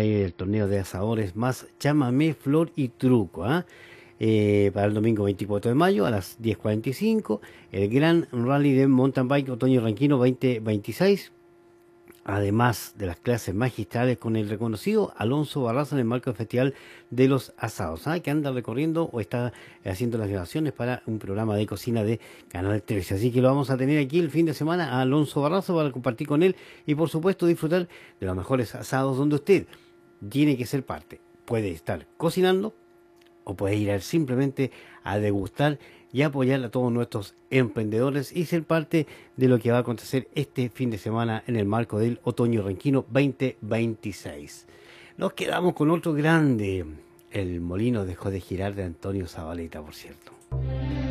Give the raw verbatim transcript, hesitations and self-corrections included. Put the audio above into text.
ahí el torneo de asadores más chamamé, flor y truco, ¿ah? Eh, para el domingo veinticuatro de mayo a las diez cuarenta y cinco, el Gran Rally de Mountain Bike Otoño Ranquino veinte veintiséis, además de las clases magistrales con el reconocido Alonso Barraza en el marco del Festival de los Asados, ¿ah? Que anda recorriendo o está haciendo las grabaciones para un programa de cocina de Canal trece. Así que lo vamos a tener aquí el fin de semana a Alonso Barraza para compartir con él y por supuesto disfrutar de los mejores asados donde usted tiene que ser parte. Puede estar cocinando o puede ir a simplemente a degustar y apoyar a todos nuestros emprendedores y ser parte de lo que va a acontecer este fin de semana en el marco del Otoño Ranquino veinte veintiséis. Nos quedamos con otro grande. El molino dejó de girar de Antonio Zabaleta, por cierto.